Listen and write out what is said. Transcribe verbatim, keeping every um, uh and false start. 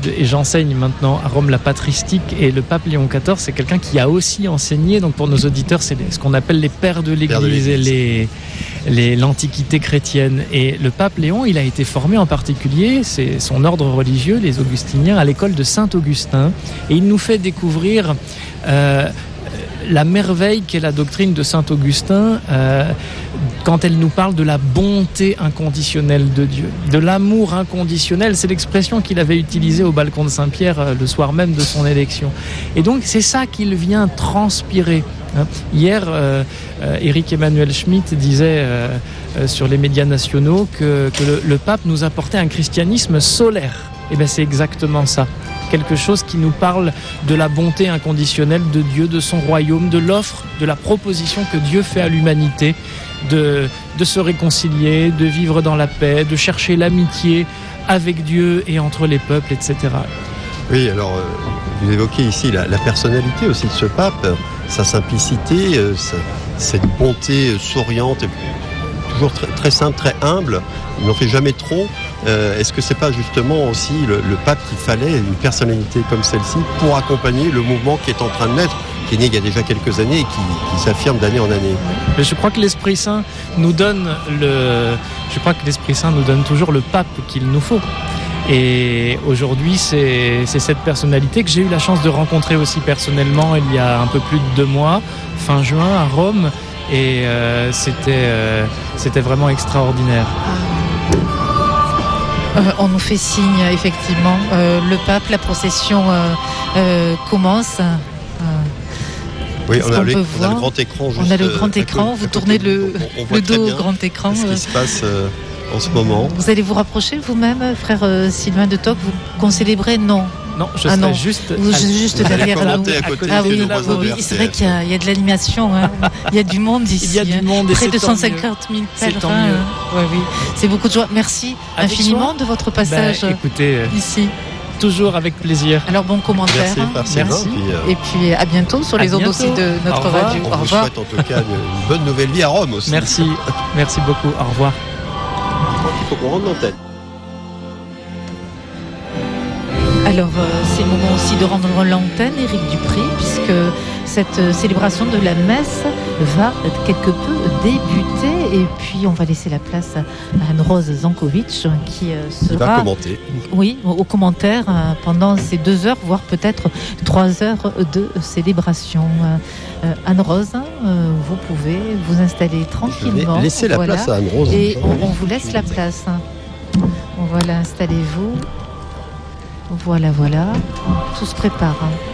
et j'enseigne maintenant à Rome la patristique, et le pape Léon quatorze, c'est quelqu'un qui a aussi enseigné, donc pour nos auditeurs, c'est ce qu'on appelle les pères de l'Église, Père de l'Église. Les, les, l'Antiquité chrétienne. Et le pape Léon, il a été formé en particulier, c'est son ordre religieux, les Augustiniens, à l'école de Saint-Augustin, et il nous fait découvrir euh, la merveille qu'est la doctrine de Saint-Augustin euh, quand elle nous parle de la bonté inconditionnelle de Dieu, de l'amour inconditionnel. C'est l'expression qu'il avait utilisée au balcon de Saint-Pierre euh, le soir même de son élection. Et donc c'est ça qu'il vient transpirer. Hein. Hier, euh, euh, Éric Emmanuel Schmitt disait euh, euh, sur les médias nationaux que, que le, le pape nous apportait un christianisme solaire. Et bien c'est exactement ça. Quelque chose qui nous parle de la bonté inconditionnelle de Dieu, de son royaume, de l'offre, de la proposition que Dieu fait à l'humanité de, de se réconcilier, de vivre dans la paix, de chercher l'amitié avec Dieu et entre les peuples, et cetera. Oui, alors euh, vous évoquez ici la, la personnalité aussi de ce pape, sa simplicité, euh, sa, cette bonté souriante, toujours très, très simple, très humble. Il n'en fait jamais trop. Euh, est-ce que c'est pas justement aussi le, le pape qu'il fallait, une personnalité comme celle-ci, pour accompagner le mouvement qui est en train de naître, qui est né il y a déjà quelques années et qui, qui s'affirme d'année en année? Mais je crois que l'Esprit Saint nous donne le, je crois que l'Esprit Saint nous donne toujours le pape qu'il nous faut. Et aujourd'hui, c'est, c'est cette personnalité que j'ai eu la chance de rencontrer aussi personnellement il y a un peu plus de deux mois, fin juin, à Rome. Et euh, c'était, euh, c'était vraiment extraordinaire. Euh, on nous fait signe, effectivement. Euh, le pape, la procession euh, euh, commence. Euh, oui, on a, le, on a le grand écran. Juste, on a le grand écran. Côté, vous tournez le, on, on le dos au grand écran. Ce qui se passe euh, en ce moment. Vous allez vous rapprocher vous-même, frère euh, Sylvain de Toc, vous concélébrez? Non. Non, je ah serai non. juste, Vous, juste derrière nous. À côté, ah oui, oui, oui. C'est vrai qu'il y a, il y a de l'animation. Hein. Il y a du monde ici. Il y a du monde. Près de cent cinquante mille pèlerins. C'est, ouais, oui. C'est beaucoup de joie. Merci avec infiniment soi. de votre passage ben, écoutez, ici. Toujours avec plaisir. Alors bon commentaire. Merci. Merci. Puis, euh... Et puis à bientôt sur les ondes aussi de notre radio. On vous souhaite en tout cas une, une bonne nouvelle vie à Rome aussi. Merci. Merci beaucoup. Au revoir. Il faut qu'on rentre l'antenne. Alors, euh, c'est le moment aussi de rendre l'antenne, Éric Dupri, puisque cette euh, célébration de la messe va quelque peu débuter. Et puis, on va laisser la place à Anne-Rose Zankovitch, qui euh, sera... Qui va commenter. Oui, au commentaire euh, pendant ces deux heures, voire peut-être trois heures de célébration. Euh, Anne-Rose, euh, vous pouvez vous installer tranquillement. Laissez la voilà. place à Anne-Rose. Et on, on vous laisse la place. Voilà, installez-vous. Voilà, voilà, tout se prépare.